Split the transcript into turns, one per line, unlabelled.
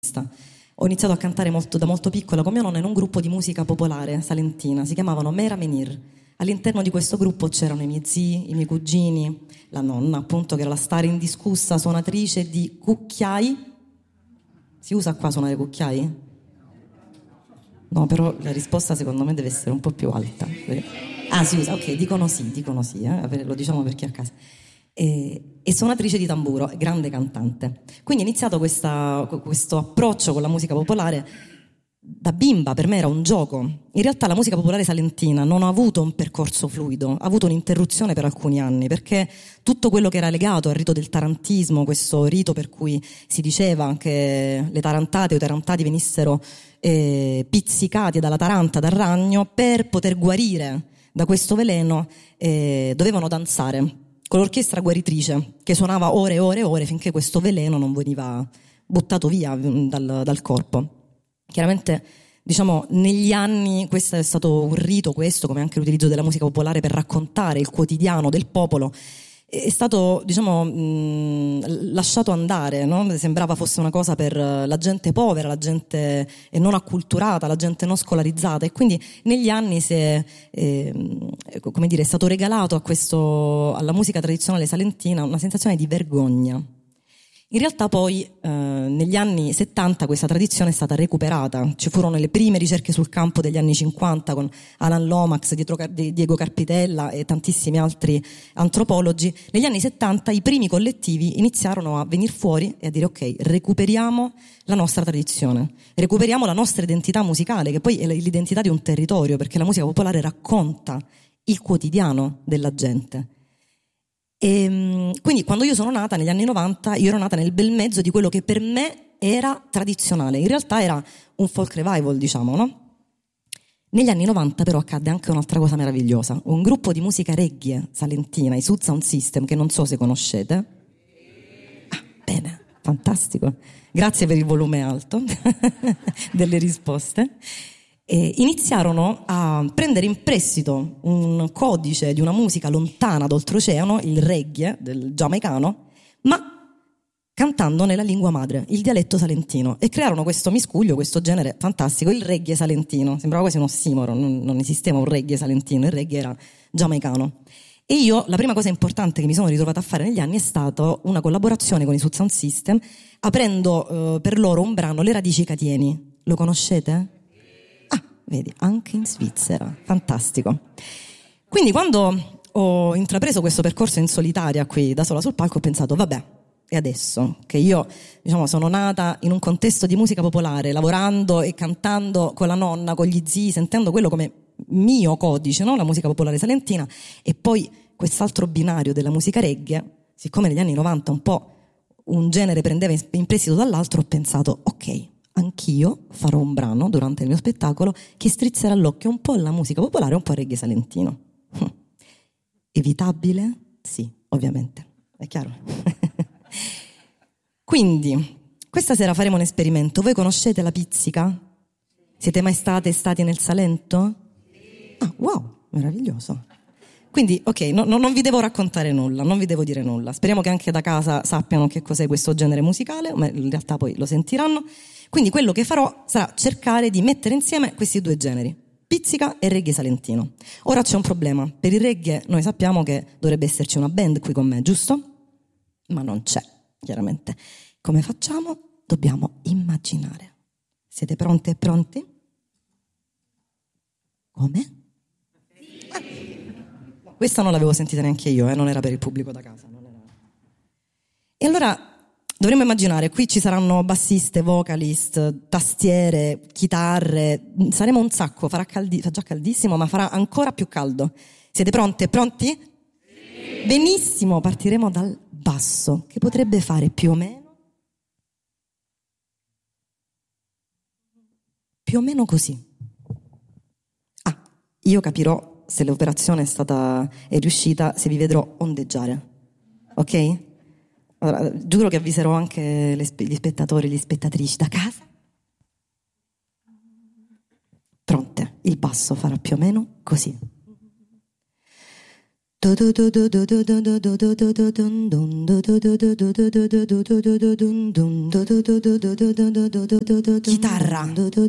Ho iniziato a cantare da molto piccola con mio nonno in un gruppo di musica popolare salentina, si chiamavano Mera Menir. All'interno di questo gruppo c'erano i miei zii, i miei cugini, la nonna appunto che era la star indiscussa suonatrice di cucchiai. Si usa qua suonare cucchiai? No, però la risposta secondo me deve essere un po' più alta. Ah, si usa, ok, dicono sì, lo diciamo per chi è a casa. E suonatrice di tamburo, grande cantante. Quindi ho iniziato questo approccio con la musica popolare da bimba, per me era un gioco. In realtà la musica popolare salentina non ha avuto un percorso fluido, ha avuto un'interruzione per alcuni anni, perché tutto quello che era legato al rito del tarantismo, questo rito per cui si diceva che le tarantate o i tarantati venissero pizzicati dalla taranta, dal ragno, per poter guarire da questo veleno dovevano danzare con l'orchestra guaritrice che suonava ore e ore e ore finché questo veleno non veniva buttato via dal corpo. Chiaramente, diciamo, negli anni questo è stato un rito, come anche l'utilizzo della musica popolare per raccontare il quotidiano del popolo, è stato, diciamo, lasciato andare, no? Sembrava fosse una cosa per la gente povera, la gente non acculturata, la gente non scolarizzata, e quindi negli anni è stato regalato alla musica tradizionale salentina una sensazione di vergogna. In realtà poi negli anni 70 questa tradizione è stata recuperata, ci furono le prime ricerche sul campo degli anni 50 con Alan Lomax, Diego Carpitella e tantissimi altri antropologi. Negli anni 70 i primi collettivi iniziarono a venire fuori e a dire ok, recuperiamo la nostra tradizione, recuperiamo la nostra identità musicale, che poi è l'identità di un territorio, perché la musica popolare racconta il quotidiano della gente. E quindi quando io sono nata negli anni 90, io ero nata nel bel mezzo di quello che per me era tradizionale, in realtà era un folk revival, diciamo, no? Negli anni 90 però accadde anche un'altra cosa meravigliosa, un gruppo di musica reggae salentina, i Sud Sound System, che non so se conoscete. Ah, bene, fantastico, grazie per il volume alto delle risposte. Iniziarono a prendere in prestito un codice di una musica lontana d'oltreoceano, il reggae del giamaicano, ma cantando nella lingua madre, il dialetto salentino, e crearono questo miscuglio, questo genere fantastico, il reggae salentino. Sembrava quasi un ossimoro, non esisteva un reggae salentino, il reggae era giamaicano. E io, la prima cosa importante che mi sono ritrovata a fare negli anni è stata una collaborazione con i Sud Sound System, aprendo per loro un brano, Le radici catieni. Lo conoscete? Vedi, anche in Svizzera, fantastico. Quindi quando ho intrapreso questo percorso in solitaria qui da sola sul palco ho pensato vabbè, e adesso che io, diciamo, sono nata in un contesto di musica popolare, lavorando e cantando con la nonna, con gli zii, sentendo quello come mio codice, no? La musica popolare salentina, e poi quest'altro binario della musica reggae, siccome negli anni 90 un po' un genere prendeva in prestito dall'altro, ho pensato ok, anch'io farò un brano durante il mio spettacolo che strizzerà l'occhio un po' alla musica popolare e un po' al reggae salentino. Evitabile? Sì, ovviamente, è chiaro. Quindi, questa sera faremo un esperimento. Voi conoscete la pizzica? Siete mai stati nel Salento? Ah, wow, meraviglioso. Quindi, ok, non vi devo raccontare nulla, non vi devo dire nulla. Speriamo che anche da casa sappiano che cos'è questo genere musicale, ma in realtà poi lo sentiranno. Quindi quello che farò sarà cercare di mettere insieme questi due generi, pizzica e reggae salentino. Ora c'è un problema. Per il reggae noi sappiamo che dovrebbe esserci una band qui con me, giusto? Ma non c'è, chiaramente. Come facciamo? Dobbiamo immaginare. Siete pronte e pronti? Come? Questa non l'avevo sentita neanche io, non era per il pubblico da casa. E allora dovremmo immaginare, qui ci saranno bassiste, vocalist, tastiere, chitarre, saremo un sacco, fa già caldissimo, ma farà ancora più caldo. Siete pronte e pronti? Sì. Benissimo, partiremo dal basso, che potrebbe fare più o così. Ah, io capirò se l'operazione è riuscita, se vi vedrò ondeggiare, ok? Allora, giuro che avviserò anche gli spettatori, le spettatrici da casa. Pronte, il basso farà più o meno così. Chitarra.